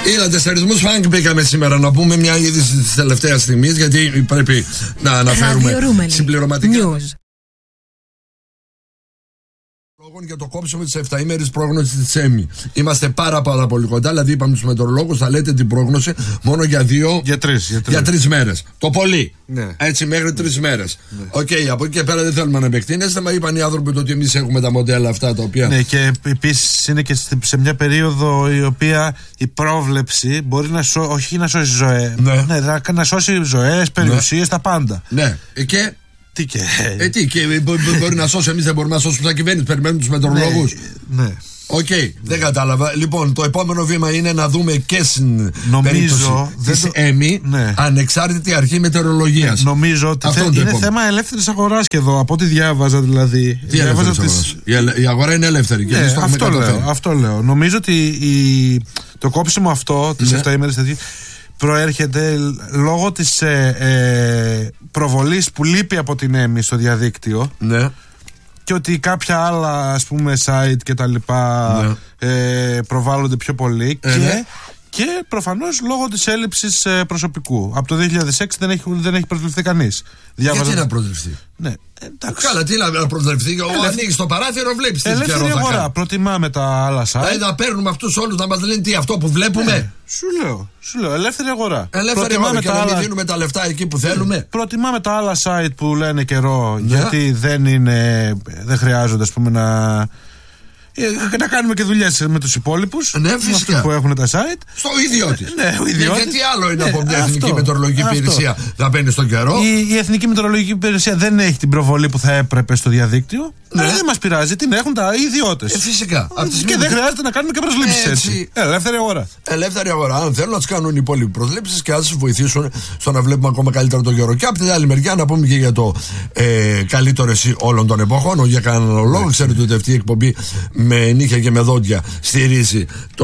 Είδατε, σε ρυθμούς φανκ μπήκαμε σήμερα να πούμε μια είδηση της τελευταίας στιγμής, γιατί πρέπει να αναφέρουμε συμπληρωματικά. Για το κόψιμο της 7ημερης πρόγνωσης της ΕΜΗ. Είμαστε πάρα πολύ κοντά. Δηλαδή, είπαμε στους μετεωρολόγους, θα λέτε την πρόγνωση μόνο για 3 μέρες. Το πολύ. Ναι. Έτσι, μέχρι 3 μέρες. Οκ, από εκεί και πέρα δεν θέλουμε να επεκτείνεστε. Μα είπαν οι άνθρωποι ότι εμείς έχουμε τα μοντέλα αυτά τα οποία. Ναι, και επίσης είναι και σε μια περίοδο η οποία η πρόβλεψη μπορεί να όχι να σώσει ζωές. Ναι, να σώσει ζωές, περιουσίες, τα πάντα. Ναι, και. Και μπορεί να σώσει, εμείς δεν μπορούμε να σώσουμε τα κυβέρνηση, περιμένουμε τους μετεωρολόγους. Ναι. Οκ, δεν κατάλαβα. Λοιπόν, το επόμενο βήμα είναι να δούμε και στην περίπτωση της ΕΜΗ ανεξάρτητη αρχή μετεωρολογίας. Νομίζω ότι είναι θέμα ελεύθερης αγοράς και εδώ, από ό,τι διάβαζα δηλαδή. Η αγορά είναι ελεύθερη και εμείς το έχουμε καταφέρει. Αυτό λέω. Νομίζω ότι το κόψιμο αυτό της 7ημερης προέρχεται λόγω της προβολής που λείπει από την ΕΜΗ στο διαδίκτυο. Ναι. Και ότι κάποια άλλα, ας πούμε, site και τα λοιπά προβάλλονται πιο πολύ. Και προφανώς λόγω της έλλειψης προσωπικού. Από το 2006 δεν έχει προσληφθεί κανείς. Γιατί να προσληφθεί? Ναι, εντάξει. Καλά, τι να προσληφθεί? Ανοίγεις το παράθυρο, βλέπεις τι ελεύθερη αγορά. Προτιμάμε τα άλλα site. Δηλαδή να παίρνουμε αυτούς όλους να μας λένε τι αυτό που βλέπουμε. Σου λέω, ελεύθερη αγορά. Ελεύθερη αγορά και να μην δίνουμε τα λεφτά εκεί που θέλουμε. Προτιμάμε τα άλλα site που λένε καιρό, γιατί δεν χρειάζονται, ας πούμε, να κάνουμε και δουλειές με τους υπόλοιπους. Ναι, φυσικά. Που έχουν τα site. Στο ιδιώτης. Ναι, ο ιδιώτης. Γιατί άλλο είναι από μια εθνική μετεωρολογική υπηρεσία να μπαίνει στον καιρό. Η εθνική μετεωρολογική υπηρεσία δεν έχει την προβολή που θα έπρεπε στο διαδίκτυο. Ναι. Αλλά δεν μας πειράζει, την έχουν τα ιδιώτες. Φυσικά. Και δεν χρειάζεται να κάνουμε και προσλήψεις έτσι. Ελεύθερη αγορά. Ελεύθερη αγορά. Αν θέλουν να τις κάνουν οι υπόλοιποι προσλήψεις και να σας βοηθήσουν στο να βλέπουμε ακόμα καλύτερα τον καιρό. Και από την άλλη μεριά να πούμε και για το καλύτερο εσύ όλων των εποχών. Όχι για κανέναν λόγο. Ξέρετε ότι αυτή η εκπομπή με νύχια και με δόντια στηρίζει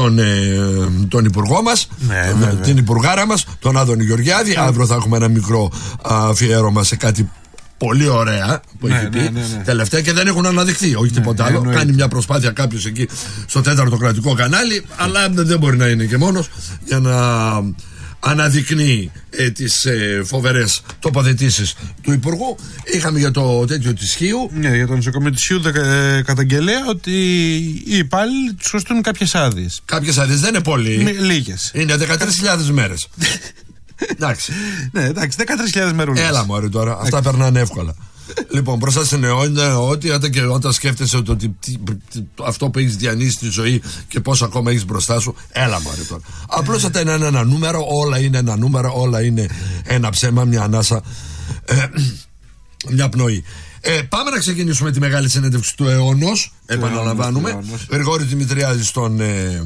τον υπουργό μας, την υπουργάρα μας, τον Άδωνη Γεωργιάδη. Αύριο θα έχουμε ένα μικρό αφιέρωμα σε κάτι πολύ ωραία που έχει πει τελευταία και δεν έχουν αναδειχθεί, όχι τίποτα άλλο. Κάνει μια προσπάθεια κάποιος εκεί στο 4ο κρατικό κανάλι, αλλά δεν μπορεί να είναι και μόνος για να αναδεικνύει τις φοβερές τοποθετήσεις του Υπουργού. Είχαμε για το τέτοιο της Χίου. Ναι, για το νοσοκομείο της Χίου καταγγελέα ότι οι υπάλληλοι τους κοστούν κάποιες άδειες. Κάποιες άδειες δεν είναι πολύ. Λίγες. Είναι 13.000 μέρες. Εντάξει. Ναι, εντάξει, 13.000 μέρες. Έλα μωρέ τώρα, αυτά περνάνε εύκολα. Λοιπόν, μπροστά στην αιώνια, όταν σκέφτεσαι ότι αυτό που έχεις διανύσει στη ζωή και πόσο ακόμα έχεις μπροστά σου, έλα μωρέ τώρα. Απλώς θα είναι ένα νούμερο, όλα είναι ένα νούμερο, όλα είναι ένα ψέμα, μια ανάσα, μια πνοή. Πάμε να ξεκινήσουμε τη μεγάλη συνέντευξη του αιώνος. Επαναλαμβάνουμε. Γρηγόρη Δημητριάδη στον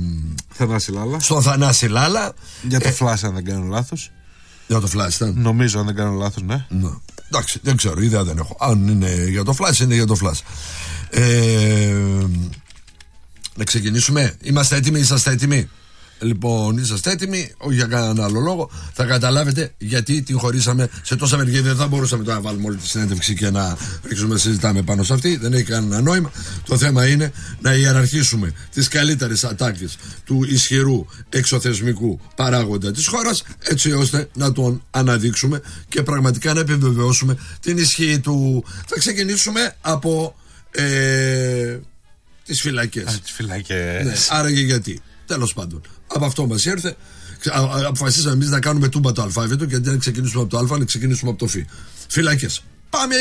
Θανάση Λάλα. Για το Flash, αν δεν κάνω λάθος. Για το Flash ήταν. Νομίζω, αν δεν κάνω λάθος, ναι. Εντάξει, δεν ξέρω, ιδέα δεν έχω. Αν είναι για το Flash, είναι για το Flash. Να ξεκινήσουμε. Είμαστε έτοιμοι, είσαστε έτοιμοι? Λοιπόν, είσαστε έτοιμοι, όχι για κανέναν άλλο λόγο. Θα καταλάβετε γιατί την χωρίσαμε σε τόσα μερικά. Δεν θα μπορούσαμε τώρα να βάλουμε όλη τη συνέντευξη και να ρίξουμε να συζητάμε πάνω σε αυτή. Δεν έχει κανένα νόημα. Το θέμα είναι να ιεραρχήσουμε τις καλύτερες ατάκες του ισχυρού εξωθεσμικού παράγοντα της χώρας, έτσι ώστε να τον αναδείξουμε και πραγματικά να επιβεβαιώσουμε την ισχύ του. Θα ξεκινήσουμε από τις φυλακές. Ναι, άραγε γιατί? Τέλος πάντων, από αυτό μας ήρθε. Αποφασίσαμε εμείς να κάνουμε τούμπα το αλφάβητο και αντί να ξεκινήσουμε από το Α, να ξεκινήσουμε από το Φ. Φυλακές. Πάμε!